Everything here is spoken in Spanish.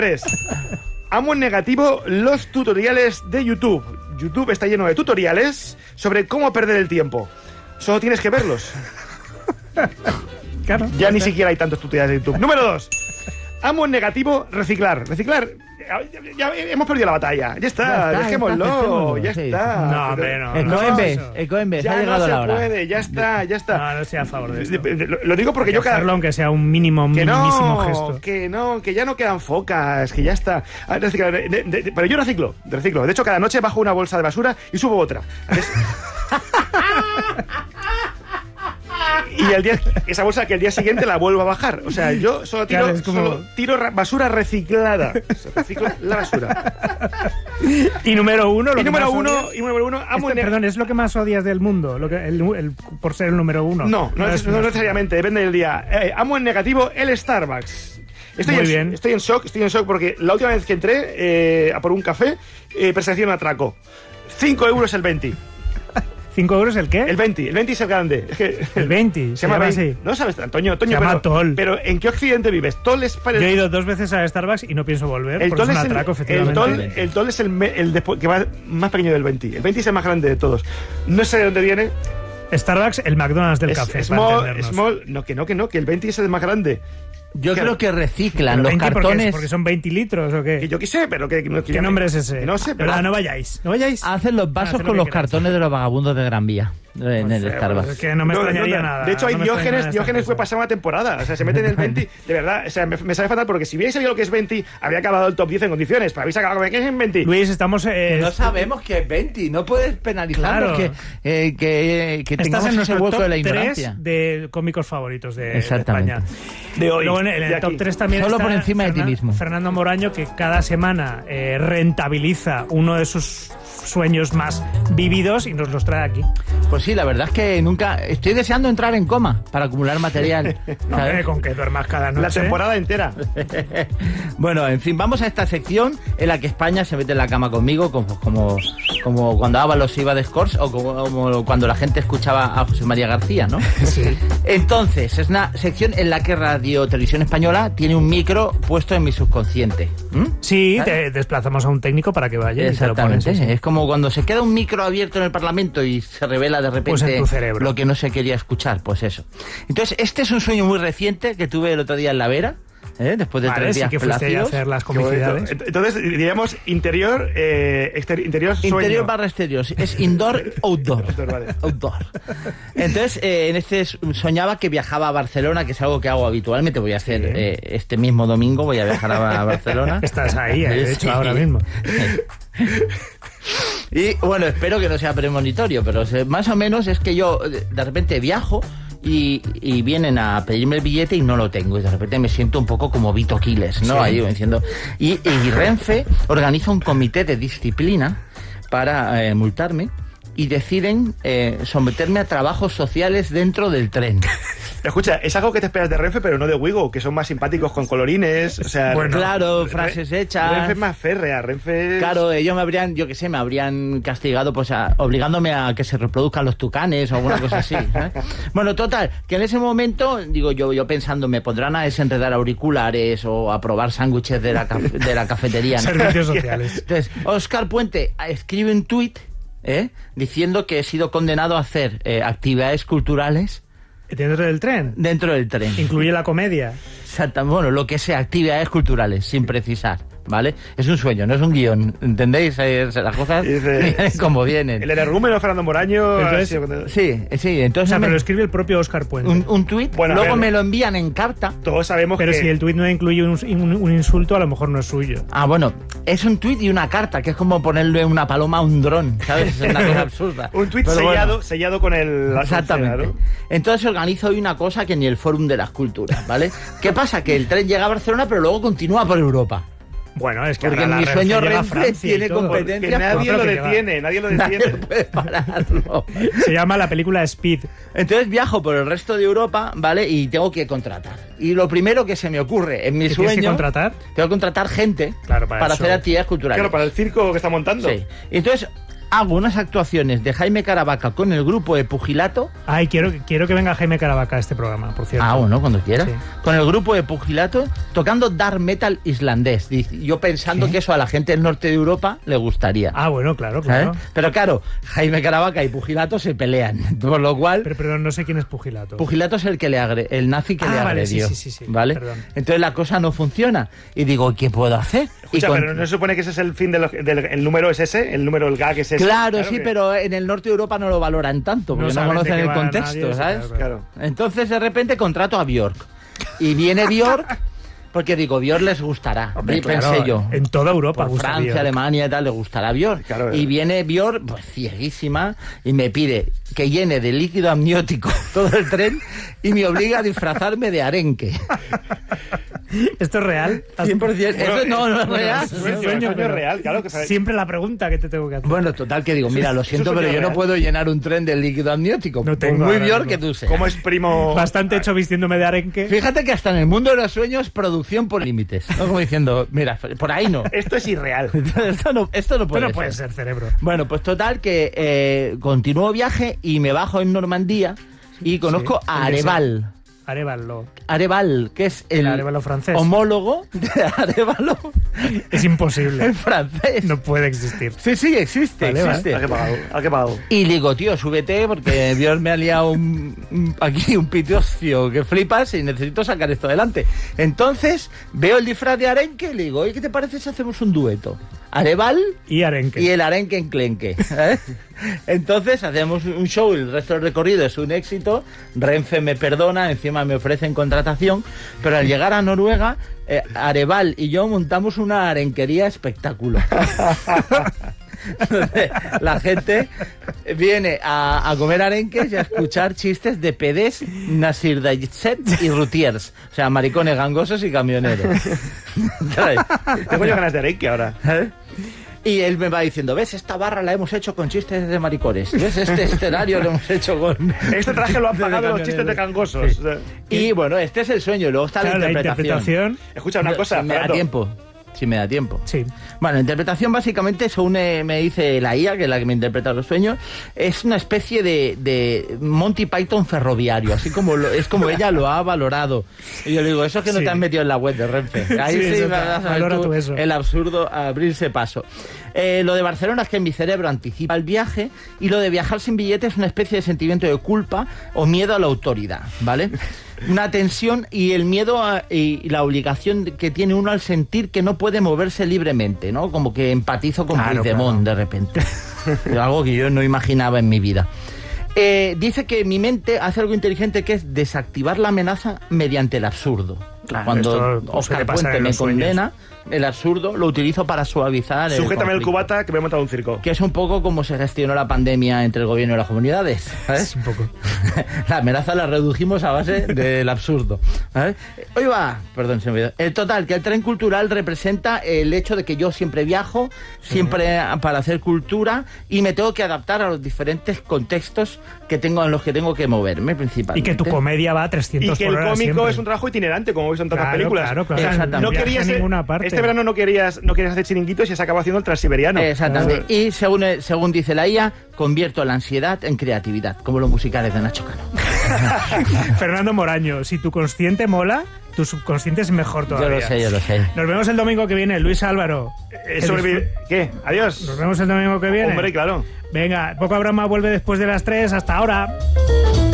3. Amo en negativo los tutoriales de YouTube. YouTube está lleno de tutoriales sobre cómo perder el tiempo. Solo tienes que verlos. Claro. Ya ni siquiera hay tantos tutoriales de YouTube. Número 2. Amo en negativo reciclar. Reciclar. Ya hemos perdido la batalla. Ya está, dejémoslo. Ya está. No, hombre, no. Ecoembes, Ya ha llegado la no se hora. puede, ya está. No estoy a favor de esto. Lo digo porque yo hacerlo aunque sea un minimísimo gesto. Que ya no quedan focas, que ya está. Pero yo reciclo. De hecho, cada noche bajo una bolsa de basura y subo otra. Y esa bolsa que el día siguiente la vuelvo a bajar. O sea, yo solo tiro basura reciclada. Se recicla la basura. Y número uno, perdón, ¿es lo que más odias del mundo? Por ser el número uno. No necesariamente, depende del día. Amo en negativo el Starbucks. Estoy en shock porque la última vez que entré a por un café, percepción atraco. 5 euros el 20. ¿5 euros el qué? El 20 es el grande. Es que el 20, se llama así. No sabes, Toño, se llama Toll. Pero ¿en qué occidente vives? Toll es para... Yo he ido 2 veces a Starbucks y no pienso volver. El Toll es un atraco, efectivamente. El Toll es el que va más pequeño del 20. El 20 es el más grande de todos. No sé de dónde viene. Starbucks, el McDonald's del café. Small, que el 20 es el más grande. Yo creo que reciclan los cartones. ¿Porque son 20 litros o qué? Que yo qué sé, pero que ¿Qué nombre es ese? No sé, pero... No vayáis. Hacen los vasos con los cartones de los vagabundos de Gran Vía. En el Starbucks. Es que no me extrañaría nada. De hecho, hay Diógenes fue pasar una temporada. O sea, se mete en el 20. De verdad, o sea, me sabe fatal porque si hubierais sabido lo que es 20, habría acabado el top 10 en condiciones. Pero habéis acabado que es en 20. Luis, estamos... no sabemos que es 20. No puedes penalizarnos que tengamos ese hueco de la ignorancia. 3 de cómicos favoritos de España. De hoy. Luego en el top 3 también solo está por encima de ti mismo. Fernando Moraño, que cada semana rentabiliza uno de sus sueños más vívidos y nos los trae aquí. Pues sí, la verdad es que nunca... Estoy deseando entrar en coma para acumular material. Con que duermas cada noche. La temporada entera. Bueno, en fin, vamos a esta sección en la que España se mete en la cama conmigo, como cuando Ábalos iba de Scores o como cuando la gente escuchaba a José María García, ¿no? Sí. Entonces, es una sección en la que Radio Televisión Española tiene un micro puesto en mi subconsciente. Sí, te desplazamos a un técnico para que vaya. Exactamente. Y te lo pones, es como cuando se queda un micro abierto en el Parlamento y se revela de repente pues en tu cerebro lo que no se quería escuchar, pues eso. Entonces, este es un sueño muy reciente que tuve el otro día en La Vera, después de 3 días que fuiste a hacer las comicidades. Entonces, diríamos interior, interior sueño. Interior barra exterior. Es indoor, outdoor. Outdoor. Entonces, en este soñaba que viajaba a Barcelona, que es algo que hago habitualmente. Voy a hacer este mismo domingo, voy a viajar a Barcelona. Estás ahí, de hecho, ahora mismo. Y bueno, espero que no sea premonitorio, pero más o menos es que yo de repente viajo y vienen a pedirme el billete y no lo tengo, y de repente me siento un poco como Vito Quiles, ¿no? Sí. Ahí diciendo. Y Renfe organiza un comité de disciplina para multarme y deciden someterme a trabajos sociales dentro del tren. Escucha, es algo que te esperas de Renfe, pero no de Wigo, que son más simpáticos con colorines, o sea... Bueno, claro, frases hechas... Renfe es más férrea, Renfe... Claro, ellos me habrían castigado, pues, obligándome a que se reproduzcan los tucanes o alguna cosa así, ¿eh? Bueno, total, que en ese momento, digo yo pensando, me pondrán a desenredar auriculares o a probar sándwiches de la cafetería, ¿no? Servicios sociales. Entonces, Óscar Puente escribe un tuit, diciendo que he sido condenado a hacer actividades culturales... ¿Dentro del tren? Dentro del tren. ¿Incluye la comedia? Exactamente, bueno, lo que sea, actividades culturales, sin precisar, ¿vale? Es un sueño, no es un guión, ¿entendéis? Las cosas vienen como vienen. El energúmeno Fernando Moraño... Entonces, sí, entonces... O sea, pero lo escribe el propio Óscar Puente. Un tuit, bueno, luego me lo envían en carta. Todos sabemos pero si el tuit no incluye un insulto, a lo mejor no es suyo. Ah, bueno, es un tuit y una carta, que es como ponerle una paloma a un dron, ¿sabes? Es una cosa absurda. Un tuit sellado con el... Exactamente. ¿No? Entonces organizo hoy una cosa que ni el Fórum de las Culturas, ¿vale? ¿Qué pasa? Que el tren llega a Barcelona, pero luego continúa por Europa. Bueno, es que porque mi sueño Renfe tiene competencia. Nadie lo detiene. Nadie puede pararlo. Se llama la película Speed. Entonces viajo por el resto de Europa, ¿vale? Y tengo que contratar. Y lo primero que se me ocurre en mi sueño... ¿Tienes que contratar? Tengo que contratar gente, claro, para hacer actividades culturales. Claro, para el circo que está montando. Sí. Entonces hago unas actuaciones de Jaime Caravaca con el grupo de Pugilato. Ay, quiero que venga Jaime Caravaca a este programa, por cierto. Ah, bueno, cuando quiera. Sí. Con el grupo de Pugilato tocando dark metal islandés. Yo pensando que eso a la gente del norte de Europa le gustaría. Ah, bueno, claro. ¿Sabes? Pero claro, Jaime Caravaca y Pugilato se pelean, por lo cual... Pero perdón, no sé quién es Pugilato. Pugilato es el nazi que le agredió. Vale, sí, ¿vale? Perdón. Entonces la cosa no funciona. Y digo, ¿qué puedo hacer? Escucha, pero no se supone que ese es el fin el número es ese, el número, el gag es ese. Claro, sí, pero en el norte de Europa no lo valoran tanto, porque no conocen el contexto, nadie, ¿sabes? Claro. Entonces de repente contrato a Björk. Y viene Björk... Porque digo, Björk les gustará. Hombre, pensé claro, yo. En toda Europa Por gusta Francia, Björk. Alemania y tal, le gustará Björk. Claro, y viene Björk, pues cieguísima, y me pide que llene de líquido amniótico todo el tren y me obliga a disfrazarme de arenque. ¿Esto es real? 100%. Bueno, Eso no es real. Es un sueño real, claro que siempre la pregunta que te tengo que hacer. Bueno, total, que digo, mira, lo siento, pero yo no puedo llenar un tren de líquido amniótico. No tengo muy ahora Björk mismo. que tú seas. ¿Cómo es primo? Bastante hecho vistiéndome de arenque. Fíjate que hasta en el mundo de los sueños, producción por límites. ¿No? Como diciendo, mira, por ahí no. Esto es irreal. Esto no puede Pero ser. puede ser, cerebro. Bueno, pues total que continúo viaje y me bajo en Normandía y conozco a Areval. Arévalo, que es el Arévalo francés. homólogo de Arévalo Es imposible. en francés. No puede existir. Sí, existe. Vale. ¿A qué pagado? Y le digo, tío, súbete porque Dios me ha liado aquí un pitiocio que flipas y necesito sacar esto adelante. Entonces veo el disfraz de arenque y le digo, oye, ¿qué te parece si hacemos un dueto? Areval Y arenque. y el arenque enclenque. Entonces hacemos un show, el resto del recorrido es un éxito. Renfe me perdona, encima me ofrecen contratación, pero al llegar a Noruega, Areval y yo montamos una arenquería espectáculo. Entonces, la gente viene a comer arenques y a escuchar chistes de pedés, nasirdayset y rutiers, o sea, maricones gangosos y camioneros. Tengo yo ganas de arenque ahora. Y él me va diciendo, ¿ves? Esta barra la hemos hecho con chistes de maricones. ¿Ves? Este escenario lo hemos hecho con... Este traje lo han pagado los chistes de gangosos. Sí. Y bueno, este es el sueño. Luego está Claro, la interpretación. Escucha una cosa, Si me da Fernando. tiempo. Si me da tiempo. Sí. Bueno, la interpretación básicamente, según me dice la IA, que es la que me interpreta los sueños, es una especie de Monty Python ferroviario, así como es como ella lo ha valorado. Y yo le digo, eso es que no Sí. te has metido en la web de Renfe. Ahí Sí, sí eso vas está. a ver Valora tú tú eso. el absurdo a abrirse paso. Lo de Barcelona es que mi cerebro anticipa el viaje, y lo de viajar sin billete es una especie de sentimiento de culpa o miedo a la autoridad, ¿vale? Una tensión y el miedo y la obligación que tiene uno al sentir que no puede moverse libremente, ¿no? Como que empatizo con Puigdemont de repente. Algo que yo no imaginaba en mi vida. Dice que mi mente hace algo inteligente, que es desactivar la amenaza mediante el absurdo. Claro, Cuando esto Oscar suele pasar Puente en me los sueños. condena, el absurdo lo utilizo para suavizar Sujétame el conflicto. cubata que me he montado un circo. Que es un poco como se gestionó la pandemia entre el gobierno y las comunidades, ¿sabes? Es un poco. La amenaza la redujimos a base del absurdo, ¿sabes? Hoy va, perdón, se me olvidó. El total, que el tren cultural representa el hecho de que yo siempre viajo, siempre para hacer cultura, y me tengo que adaptar a los diferentes contextos que tengo, en los que tengo que moverme principalmente. Y que tu comedia va a Y 300 que por el hora cómico siempre. es un trabajo itinerante, como veis en tantas Claro, películas. claro. Exactamente. No Viaja querías a ninguna parte. Este verano no querías hacer chiringuitos y has acabado haciendo el Transiberiano. Exactamente. Y según dice la IA, convierto la ansiedad en creatividad, como los musicales de Nacho Cano. Fernando Moraño, si tu consciente mola, tu subconsciente es mejor todavía. Yo lo sé. Nos vemos el domingo que viene, Luis Álvaro. ¿Qué? Adiós. Nos vemos el domingo que viene. Hombre, claro. Venga, Poco Broma vuelve después de las 3. Hasta ahora.